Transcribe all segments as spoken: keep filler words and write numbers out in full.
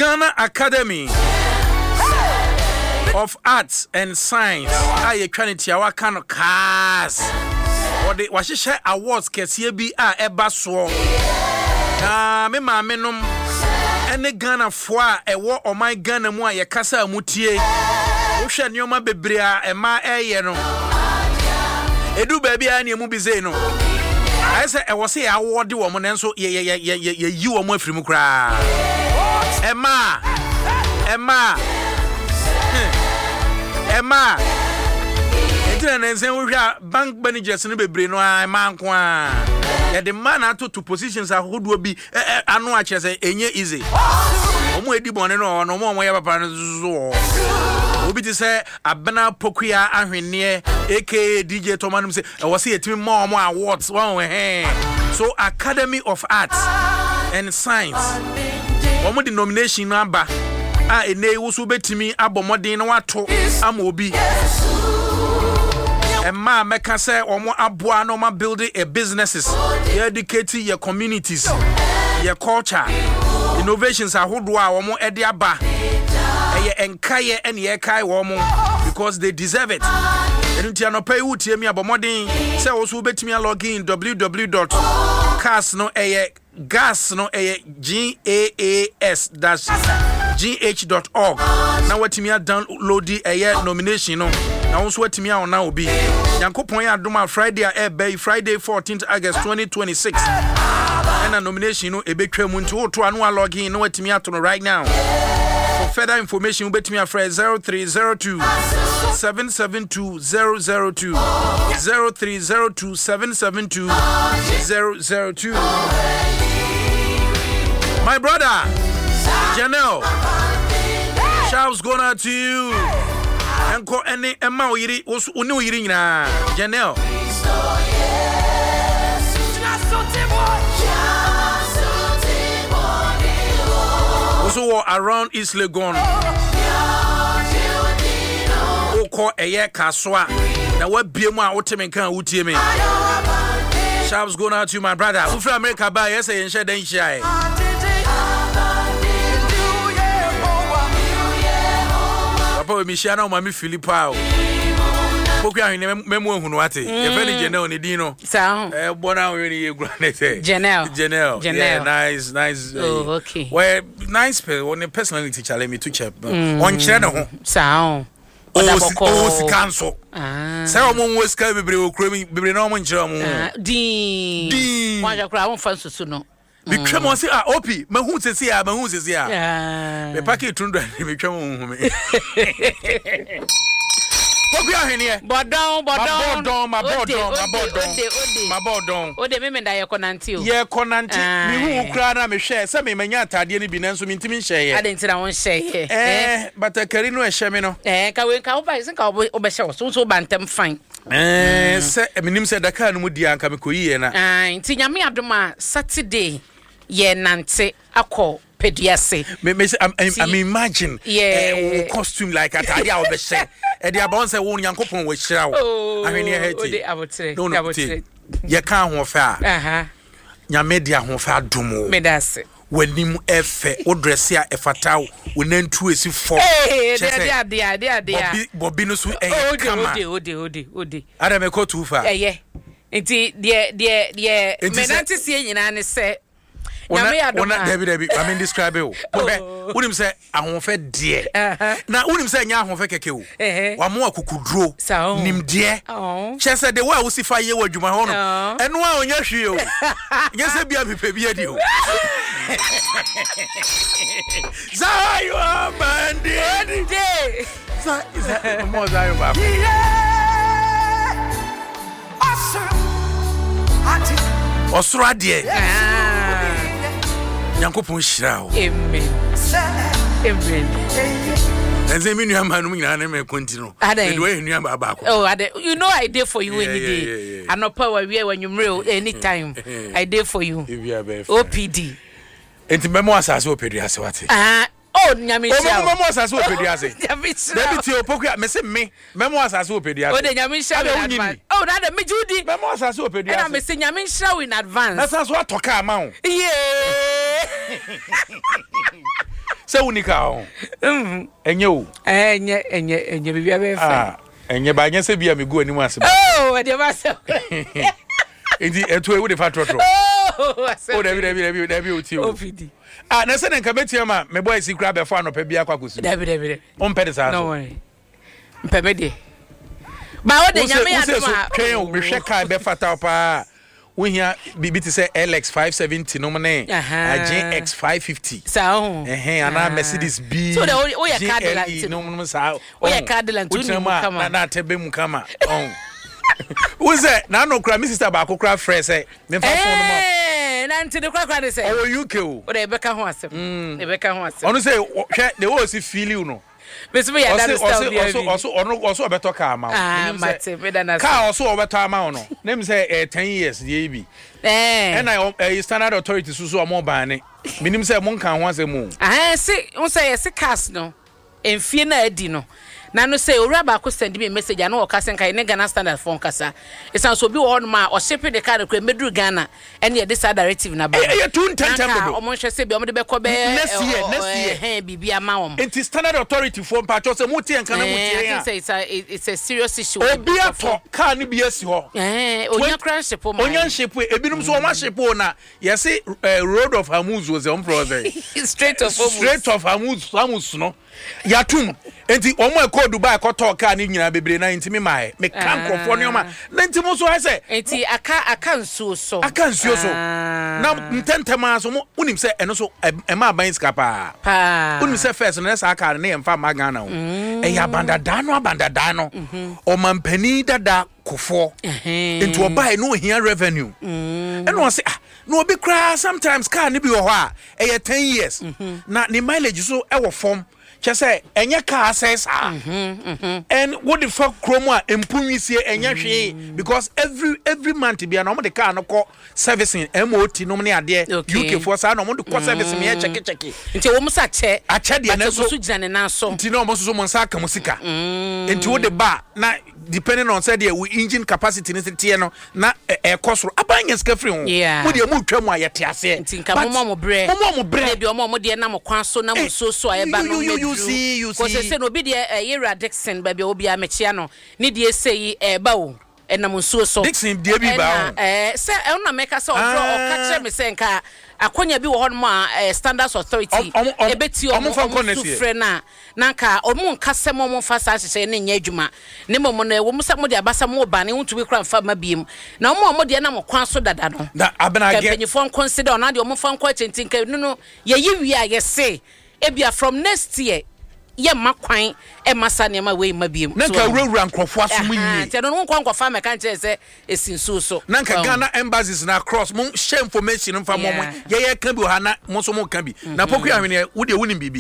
Ghana Academy of Arts and Science. I quality our kind of cars. Or the Washisha Awards Kessie be a ebaso. Ah, me ma menum. Any Ghana foa a war or my Ghana moa ya casa mutie. Usha nyoma bebrea e ma e yeno. Edu baby ani mu bize no. I say I was say award woman and so ye ye ye ye you omo afiri mu kra. Emma Emma Emma Enti na nsen wo hwa bank managers no bebre no a ma nko a. Ye the man ato to positions ahodo bi anu a kire say enye easy. Omo edi bone no no omo ya papa no zo. Obi ti say abena pokuya ahwene aka D J Tomanum say I was say etimi more more awards one he. So Academy of Arts and Science. Omo the nomination number ah ene wo so betimi abomodin na wato ama obi. Emma meka say omo aboa no ma building a businesses, educating your communities, your culture, innovations ahodo a omo ede aba. Eye enkaye ene ye kai womo because they deserve it. Enuntia no pay wutie mi abomodin say wo so betimi login w w w dot gas no eye gas no eye g a a s dash g h dot org. Now watimi download eye nomination no. Now also watimi a ona obi. Yankopon ya adoma Friday a bay Friday fourteenth August twenty twenty-six. And a nomination no ebetwa mu nti wo to anu login no watimi ato no right now. For further information, bet me a phrase zero three zero two seven seven two zero zero two zero three zero two seven seven two zero zero two. My brother, Janelle, shouts going out to you. Enko any Emma Yiri was Unu Yirina, Janelle. Also around East Legon. Oko eye kaswa. Na we biemu a woteme kan wutie me. Sharps going out to my brother. Who from America by yes e nhye den hia. Papa mi hia na o ma mi Philippa o. Poku ahene memu ehunu ate. E fe ni Janelle ne din no. Sa eh bona we ni egura ne say. Janelle. Janelle. Yeah, nice, nice. Oh, okay. Well, nice on a personality challenge me to check. On chere ne ho. Sa Oh, oh, cancel. Ah. Say omo wo ska bebre o kro mi bebre na omo nchira omo. Ah, din. Din. Wa ja kra won fa susu no. Bi twem o se ah opi, ma hu sesi ah, ma hu sesi ah. Ah. Me packet tundo me twem o hu me. Poku ahene. Bodon, bodon. Bodon, ma bodon, ma bodon. Ma bodon. O de me me da ye konante o. Ye konante. Me hu kra na me hwe se me manya atade ne bi nanso me ntimi nhye ye. Ade ntina won hye ye. Eh, batakari no ehye me no. Eh, ka we ka wo ba sin ka wo be hye so so ba ntem fine. Eh, se minim se daka no mu di anka me koyi ye na. Ah, nti nyame adoma Saturday ye nante akọ pediase. Me me I'm, I'm imagine yeah. uh, costume like atade a obehye. E dia bon se wo nyankopon wo hira wo. Ahwene ya heti. Ode abotre. No no. Ye kan ho fa. Aha. Nyame dia ho fa domo. Medase. Wanim efe wo dress a efataw wo nantu esi fo. Eh, dia dia dia dia. Bobi bobi no so e kama. Ode ode ode ode. Ada me ko tu fa. Eh ye. Nti de de de menante sie nyina ne se nyame ya Ona David David I mean describe o. Unim say ahonfe de. Na unim say nya ahonfe keke o. Wa mo akukuduro. Nim de. Che say the way we see fa ye wadwuma ho no. Eno a onya hwe o. Nye say bia pepe bia di o. Zayo bandi. Za za mo zayo ba. Osoro ade. Yankopon hira o. Amen. Amen. Enze mi nua ma no nyina na me continue. The way nua ba ba ko. Oh, ade, you know I did for you yeah, any day. Yeah, yeah, yeah. Anopa wa we when you real anytime. I did for you. O P D. Enti memo asase O P D ase wate. Ah, oh nyame sia. O memo asase O P D ase. Nyame sia. David ti opoku me se me memo asase O P D ase. O de nyame sia. oh na da me judi be mo asase opedua na me se nyame nhira in advance na san so atoka ama wo yeah se unika ho mhm enye o enye enye enye bibia be fa enye ba nya se bia me go anim ase oh de ba se enti eto e wo de fa trotro oh o de bi de bi de bi de bi o ti o ofidi ah na se nka betia ma me boy si kra be fa no pa bia kwa kosu de bi de bi on pede sa no worry mpe me de ba o de nyame ya de ma twen o me hwe kai be fata pa wo hia bibi ti say L X five seventy no me a J X five fifty sa ho eh ana Mercedes B so de o ya Cadillac no no sa o ya Cadillac tu ni kama na tebe mu kama on wo say na no kra mi sister ba ko kra fresh say me fa phone no eh na nti de kra kra de say o U K o o de be ka ho asem e be ka ho asem onu say hwe de wo si feel you no Miss me ya that style there. Also also ono also obeto car ma. Ah, mate, me da na. Car also obeto ama no. Name say eh ten years dey bi. Eh. And I eh standard authority so so mo ban ne. Minim say mo nkan ho asemu. Ah, say, won say yes cars no. Enfie na adi no. Na no say owura ba ko send me message na o ka sen kai ne Ghana standard phone kasa. Esan so bi wo no ma o ship the car ko medru Ghana ene this directive na ba. Eh two ten ten do. O mo hwe say bi o mo de be ko be next year next year eh bibi ama wo. It is standard authority phone pa cho say mo tie nkan na mo tie ya. I think say it's a it's a serious issue. Obi ato car ni bi asi ho. Eh onya crash ship o ma. Onya ship ebinum so o ma ship o na yes road of Hamuz was on process. Straight of Hamuz. Straight of Hamuz Hamuz no. Yatum enti omo e ko Dubai ko talk car ni nyina bebre na enti me mai me kan krofo ne oma na enti mo so ha se enti aka aka nsuo so aka nsuo so na ntentema so mo unim se eno so e ma ban ska pa pa unim se first na sa aka ne emfa magana wo e ya banda da no abanda da no o mampani dada kofo enti obai no hia revenue eno o se ah no obi kra sometimes car ni bi wo ho a e ten years na ni mileage so e wo form just say enye car says ah and what the fuck chroma empunwisie enye hwe because every every month bia na mo de car no ko servicing M O T no me ade U K for sa na mo de ko servicing me check check nti wo musa che a che de na so so jane na so nti no mo so mo nsa ka mo sika nti wo de ba na depending on say the engine capacity ni tie no na e cost abanya ska free ho mo de mo twa mo ayete ase nti nka mo mo bre mo mo bre de mo mo de na mo kwan so na mo so so e ba no you see you see ko se se no bi de Yera Dixon ba bi obi a mechia no ni de sei e ba wo e na mo so so Dixon de bi ba eh se e na meka se o draw o ka kire me se nka akonya bi wo ho no ma standards authority e beti o mo frɛ na nanka o mo nkasem mo fa sa hyehyɛ ne nya adwuma ne mo no wo mo sa mo de abasa mo ba ne huntu bi kra mfa ma biem na mo mo de na mo kwan so dada no na abena ge kampanyfo consider on de o mo fa nkwa chentinka no no ye yi wi a ye se ebia from next year ye makwan e masa ne ma we ma biem nanka wura nkrofo asom yi nti no nkwa nkwa fa meka nche se esinsu so nanka Ghana embassies na cross mo share information mfa mo ye ye ka bi o ha na mo so mo ka bi na poku ahwene wo de woni bibi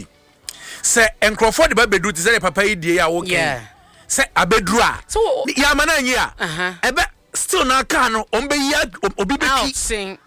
se nkrofo de ba bedru ti se papa yi die ya wo ken se abedru a ya ma na nyi a ebe still na ka no ombe ya obi beki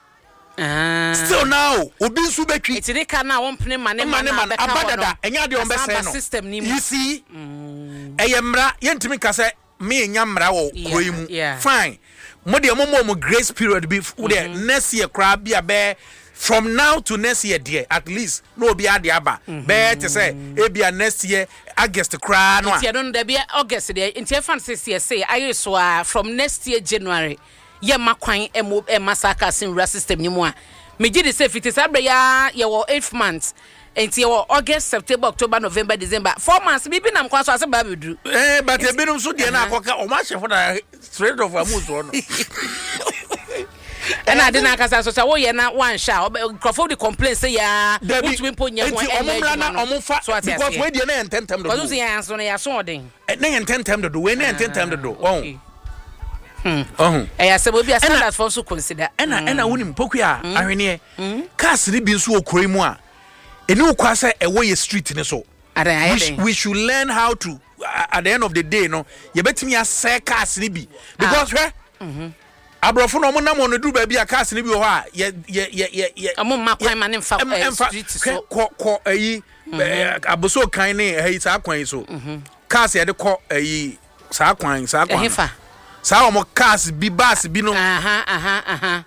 ah still now obi nsu betwi iti de ka na won pene mane mane mane abadada enya de on be se no system ni you see eye mra yentimi ka se me enya mra wo kroyi mu fine mo de mo mo grace period be de next year kra bia be from now to next year dear at least no obi ade aba be te say e bia next year August kra no a don't be August de ntia fan say say ayi so from next year January ye makwan emo e masaka sin ra system ni mu a meji de say fifty sabre ya ye wo eight months enti ye wo August September October November December four months bibi nam kwa so ase ba bedru eh but e binum so de na akoka o ma chefo da straight of Hamuz no and I didn't kasa so say wo ye na one sha crofo the complain say ya what we put nya one omumra na omufa because we de na ententem do because so ya so na ya so odin na ententem do we na ententem do oh Hmm. Oh. Eh, say we be a standard for so consider. Ena ena wonim poku a ahwene e. Cars ni bi nso okori mu a. Eni okwa say e wo ye street ni so. We, we should learn how to uh, at the end of the day no. Ye betimi asɛ cars ni bi because hwe. Mhm. Abrofo no mo na mo no duru ba bi a cars ni bi ho a ye ye ye ye. Amo makwan ma ne mfa street so. Ko ko ayi aboso kan ne ayi sa kwan so. Cars ye de ko ayi sa kwan sa kwan. Sa omo cars bi bus bi no. Aha aha aha.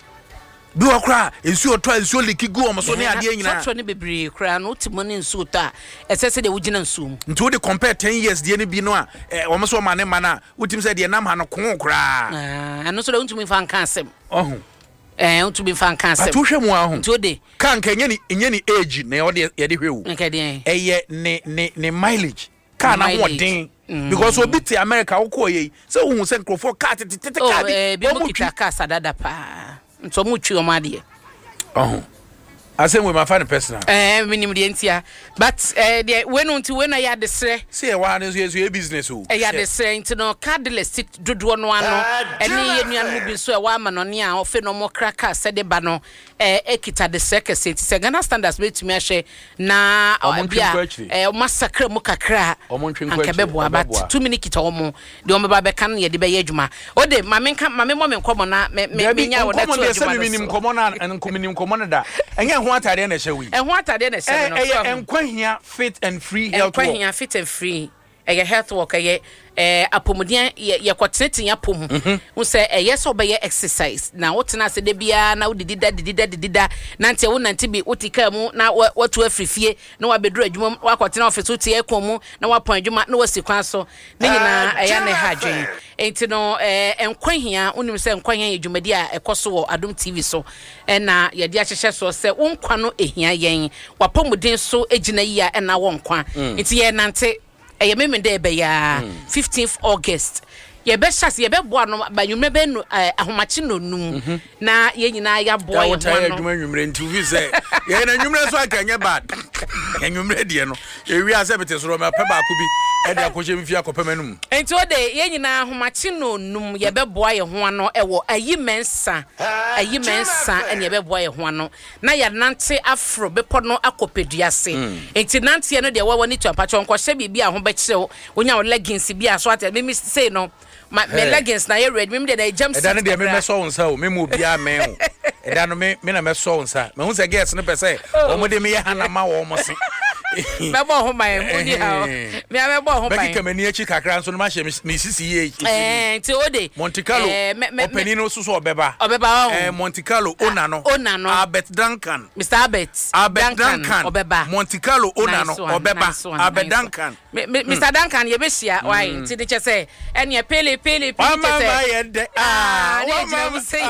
Bi okra ensuo to ensuo liki gu omo so ne ade nyina. So ne bebre kra no timo ne ensuo ta. Esese de wugina ensuo. Nti wo de compare ten years de ne bi no a omo so ma ne ma na wotim se de nam ha no ko kra. Ah, eno so de untumi fa nka asem. Ohun. Eh, untumi fa nka asem. Atuhwe mu ahun. Nti ode. Kan kan nye ni nye ni age na wo de ye de hwewu. Nka de. Eye ne ne ne mileage. Car na ho den. Because obi te America wo ko ye. Se wo hu se nkrofo car tete tete car bi. Oh, eh, bi mo kita car sadada pa. Nso mu twi o ma de. Oh. I say we my find personal. Eh, minimum the entia. But eh, the when until when I had the sre. See, one is your business. Oh, I had the sre into no cardless sit do do no ano. Any any movie so a woman on ya or phenomenal cracker said the bano. Eh, ekita the circus. It's a Ghana standards way to me share na or eh massacre mukakra or munching Quebec, but two minutes or more. The Omba can ye the Bayejuma. O de Mamma my mom common na me me me ya minimum common and communion commander. And what are they na show? And what are they na show? And when here fit and free health work. Here fit and free. A health work a eh apomodian ye kwatete yapom. Who say eh yes obey exercise. Na what na se de bia na wo didida didida didida na ntia wo nanti bi otika mu na watu afrifie na wa bedru adwuma wa kwatena office uti ekon mu na wa pon adwuma na wasi kwan so. Ne nyina eya ne hadwen. Enti no eh enkwahia unim se enkwahia adwumadi a ekoso wo Adom T V so. E na ye de ahyehye so se wonkwa no ehia yen. Wapomuden so egina yi a na wonkwa. Enti ye nante eh me me de be ya fifteenth August. Ye be chance ye be boa no ba nwumre be no ahomachi no num na ye nyina ya boa ye boa no adwuma nwumre nti say ye na nwumre so akanya bad ye nwumre de no ye wi ase bete so ro ma pe ba ko bi e de akoje mfi akopamanum enti o de ye nyina ahomachi no num ye be boa ye ho ano e wo ayi mensa ayi mensa ene ye be boa ye ho ano na ya nante afro be pono akopeduase enti nante ye no de wo ni to apacho nko hye bibia ho be kire wonya wo leggings bia so ate me say no my hey. Leggings na you read me de na jam sit. E dan de me me so won sa o me mu bia me o. E dan no me me na me so won sa. Me hu se girls no pese o mo de me ye hana ma wo mo se. Me bo ho man mo di ha. Me me bo ho man. Be kika me ni achi kakra so no ma hye me sisi ye. Eh ti o de. Monte Carlo. Openi no so so obeba. Obeba o. Eh Monte Carlo ona no. Ona no. Albert Duncan. Mister Albert. Albert Duncan. Obeba. Monte Carlo ona no obeba. Albert Duncan. Mister Duncan ye be hia why ti de che say ene pele pele pele che ah we just say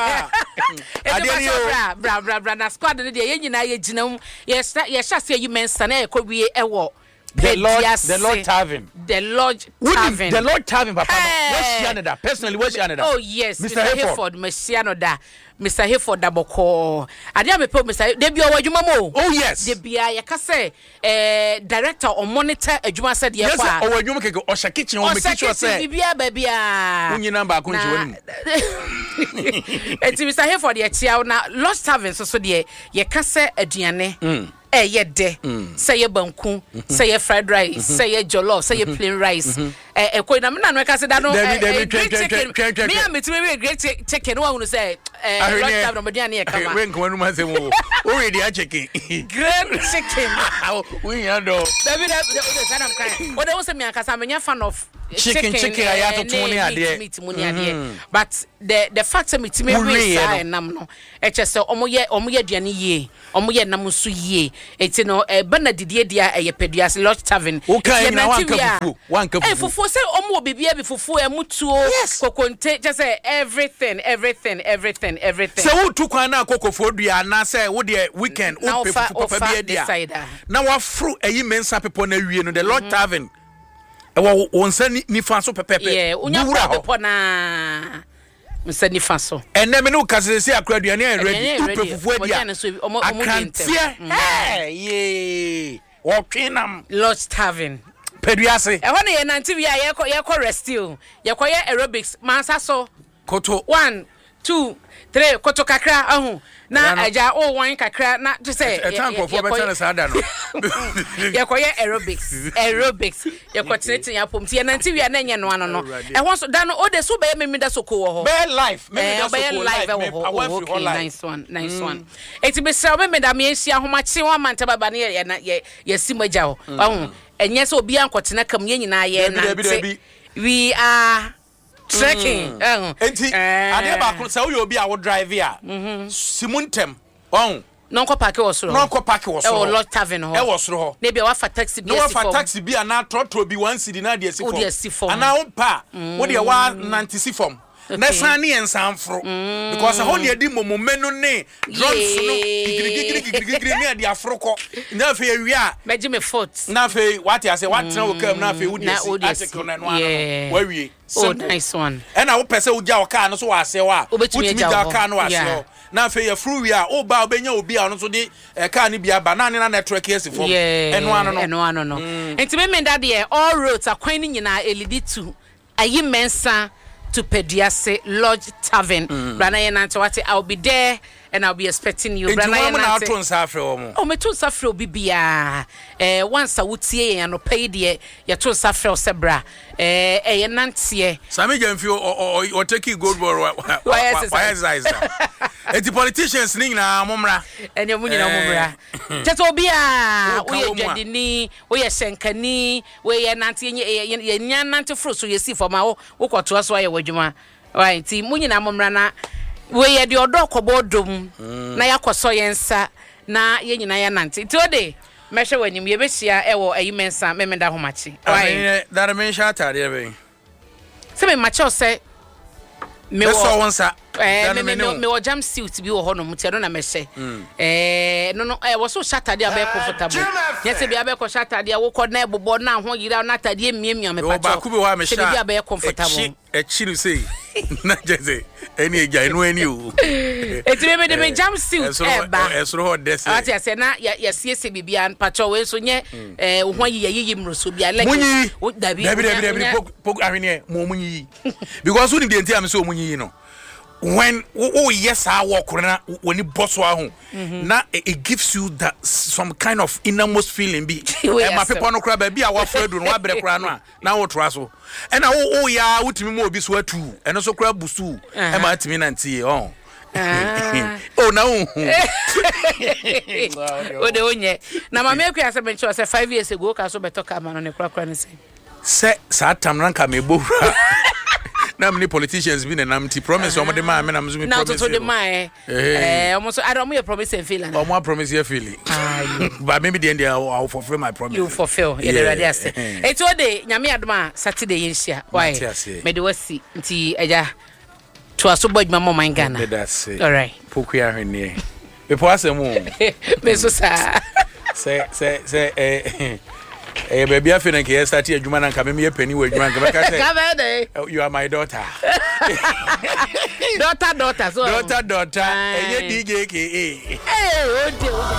ade bra bra bra na squad de ye nyina ye ginam ye ye hase ye mensa na ye ko wie ewo the Lord the Lord Tavern the Lord Tavern the Lord Tavern papa what's Canada personally what's Canada oh yes Mister Hayford Messiano da Mister Hayford daboko ade amepe Mister de bia wadwuma mo oh yes de bia ye ka say eh director or monitor adwuma said ye kwa yes o wadwuma keke o sha kitchen o me kitchen say bia ba bia unyi number ko nchi woni eti Mister Hayford ye tia na Lost Tavern so so de ye ka say aduane eh ye de say ye banku say ye fried rice say ye jollof say ye plain rice eh eh ko na me na no ka say da no chicken me am me we great chicken wo hu say eh Lost Tavern mo diane ye kama we nko anu ma say wo o we dia chicken great chicken we yan do David the sanam kan o de wo say me akasa me nya fan of chicken chicken aya to tun ni ade meat mu ni ade but the the fact that me ti me we say nam no e che say omo ye omo ye aduane ye omo ye nam so ye eti no e bana didie dia e ye peduase Lost Tavern okay na wan ka fufu wan ka fufu e fufu say omo bibia bi fufu e mutuo kokonte just say everything everything everything everything say wo tu kwan na kokofo dua na say wo de weekend wo pe fufu papa bia dia na wa fru eyi mensa pepo na wie no the Lord Tavern e wo wonsa ni fa so pepepe yeah unya pepo na Mister Nifaso. And then me no kase se akra aduane e ready. Upe fufu dia. Akantie. Eh, ye. Wo twinam Lost Tavern. Peduase. E ho na ye nanti wi a ye ko ye ko rest you. Ye ko ye aerobics. Mansa so. Koto. one, two, three. Koto kakra ahu. Na aja o wan kakra na to say e tan ko for better na sada no ye ko ye aerobics aerobics ye ko tineti ya pom ti nanti wi na nye no ano no e ho so da no o de so be me me da so ko wo ho be life me me da so ko life wo ho okay nice one nice one eti be se o me da me ehia homachi wa manta baba ne ye ye simaja ho ahu enye se obi ankotena kam ye nyina ye na we are trekking eh enti ade ba ko sa wo yo bi a wo drive a simuntem on non ko park wo soro non ko park wo soro e wo lot tavern ho e wo soro ho na bia wa fa taxi bi no fa taxi bi ana trotro bi one city na de si fom ana wo pa wo de wa ninety si fom na san ne ensanfro because ho ne edi momomenu ne drums no gigiri gigiri gigiri ne ade afroko na fe wi a meji me foot na fe what you say what na wo kam na fe wo de si article na no ano wa wi oh nice one and I wo pese wo gya wo car no so wa ase wa wotumi gya car no ase na fe ya fru wi a o ba obenya obi a no so de car ni bia ba na ne na network esi fom eno ano no eno ano no enti me me that there all roads akwan ni nyina elidi to ayi mensa to Pediase Lodge Tavern. Mm. Brana Yenante wate, I'll be there and I'll be expecting you. Brana Yenante. Oh, me too safro bibia. Eh, once I would see and pay the ya too safro sebra. Eh, eh, Yenante. Sami Jamfio or or take you good boy. Why is that? It's the politicians ning na mumra. And your money na mumra. Tetobia. We are Jadini, we are Senkani, we are Nanti, yan Nanti fruit, so you see for my work to us why you right, ti munyi na mumra na we ye de odo kobodom na yakoso yensa na ye nyina ya nanti ti ode mehwe wanim ye behia e wo ayimensa memenda homachi right that mean shata de be se me macho se me wo so wonsa eh me me me wo jam suit bi wo ho no mutiado na mehye eh no no eh wo so shata de abe comfortable nyese bi abe ko shata de wo ko na ebobo na ho yira na tade miamia me pacho ba ku bi wa me sha bi abe comfortable e chiru sei na jeze eni eja enu eni o etime me de me jam suit e ba esro ho dese ati ase na ya siese bibia pacho we so nye eh ho yi yi mroso bia like munyi dabi dabi dabi pok ahwene mo munyi because woni de ntia am so munyi no when oh yes I walk when you boss wa na it gives you that some kind of innermost feeling be my people no cry baby I wa afraid no wa bre kra no na wo tra so and oh ya wutimi mo obi so atu and so kra busu e ma atimi nantie oh oh na oh o de onye na mama ekwa ase bencho say five years ago ka so beto ka ma no ne kra kra ne say se sa tam ranka me bowra na many politicians been and amti promise omo de ma me na mzumi promise. Now to the my eh almost I don't me promise and feel. Omo promise you feel. But maybe the end I'll fulfill my promise. You fulfill. You the ready say. Eh to dey nyame adoma Saturday yenhia. Why? Me de wasi nti eja to aso bodwuma mo man Ghana. That's it. All right. Poku ahwene. Me po asemu. Me so sa. Say say say eh eh baby afi na ke start adwuma na nka me me pani wa adwuma nka beka say you are my daughter daughter daughter so daughter daughter eh D J K eh eh o de